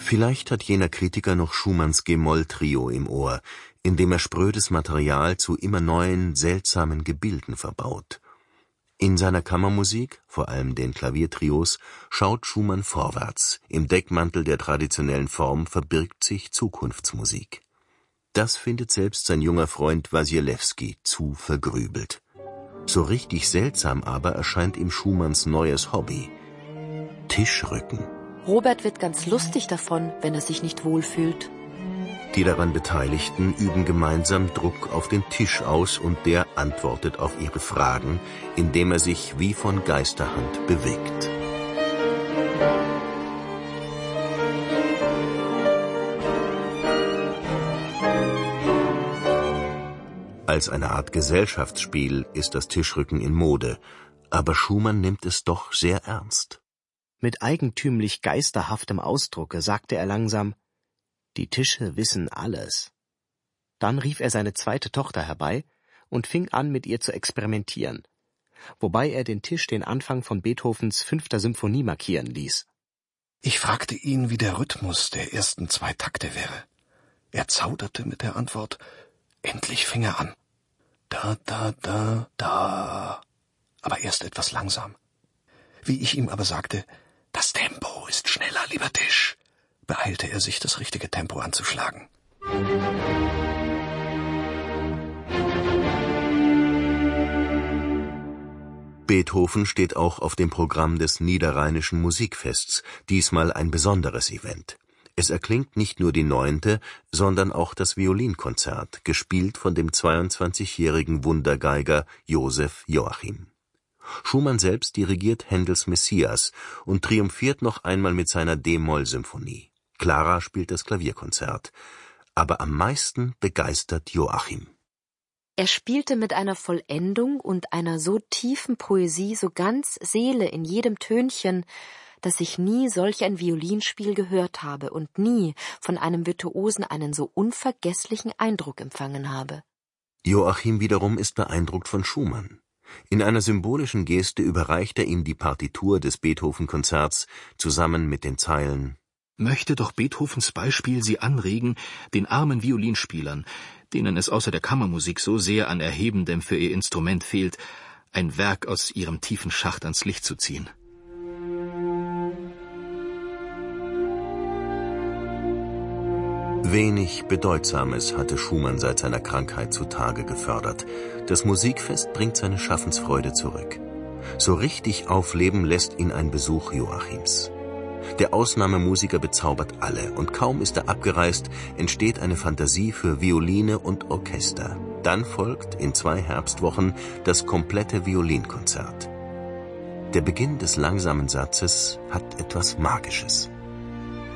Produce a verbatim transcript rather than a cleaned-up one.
Vielleicht hat jener Kritiker noch Schumanns G-Moll-Trio im Ohr, in dem er sprödes Material zu immer neuen, seltsamen Gebilden verbaut. In seiner Kammermusik, vor allem den Klaviertrios, schaut Schumann vorwärts, im Deckmantel der traditionellen Form verbirgt sich Zukunftsmusik. Das findet selbst sein junger Freund Wasilewski zu vergrübelt. So richtig seltsam aber erscheint ihm Schumanns neues Hobby: Tischrücken. Robert wird ganz lustig davon, wenn er sich nicht wohlfühlt. Die daran Beteiligten üben gemeinsam Druck auf den Tisch aus und der antwortet auf ihre Fragen, indem er sich wie von Geisterhand bewegt. Als eine Art Gesellschaftsspiel ist das Tischrücken in Mode, aber Schumann nimmt es doch sehr ernst. Mit eigentümlich geisterhaftem Ausdrucke sagte er langsam: »Die Tische wissen alles.« Dann rief er seine zweite Tochter herbei und fing an, mit ihr zu experimentieren, wobei er den Tisch den Anfang von Beethovens fünfter Symphonie markieren ließ. Ich fragte ihn, wie der Rhythmus der ersten zwei Takte wäre. Er zauderte mit der Antwort. Endlich fing er an. Da, da, da, da. Aber erst etwas langsam. Wie ich ihm aber sagte, das Tempo ist schneller, lieber Tisch, beeilte er sich, das richtige Tempo anzuschlagen. Beethoven steht auch auf dem Programm des Niederrheinischen Musikfests, diesmal ein besonderes Event. Es erklingt nicht nur die Neunte, sondern auch das Violinkonzert, gespielt von dem zweiundzwanzigjährigen Wundergeiger Joseph Joachim. Schumann selbst dirigiert Händels Messias und triumphiert noch einmal mit seiner D-Moll-Symphonie. Clara spielt das Klavierkonzert. Aber am meisten begeistert Joachim. Er spielte mit einer Vollendung und einer so tiefen Poesie, so ganz Seele in jedem Tönchen, dass ich nie solch ein Violinspiel gehört habe und nie von einem Virtuosen einen so unvergesslichen Eindruck empfangen habe. Joachim wiederum ist beeindruckt von Schumann. In einer symbolischen Geste überreicht er ihm die Partitur des Beethoven-Konzerts zusammen mit den Zeilen: Möchte doch Beethovens Beispiel Sie anregen, den armen Violinspielern, denen es außer der Kammermusik so sehr an Erhebendem für ihr Instrument fehlt, ein Werk aus ihrem tiefen Schacht ans Licht zu ziehen. Wenig Bedeutsames hatte Schumann seit seiner Krankheit zutage gefördert. Das Musikfest bringt seine Schaffensfreude zurück. So richtig aufleben lässt ihn ein Besuch Joachims. Der Ausnahmemusiker bezaubert alle, und kaum ist er abgereist, entsteht eine Fantasie für Violine und Orchester. Dann folgt in zwei Herbstwochen das komplette Violinkonzert. Der Beginn des langsamen Satzes hat etwas Magisches.